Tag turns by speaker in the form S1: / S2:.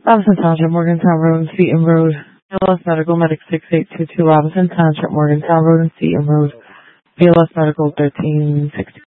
S1: Robinson Township, Morgantown Road and Seaton Road. BLS Medical, Medic 6822, Robinson Township, Morgantown Road and Seaton Road. BLS Medical 1360.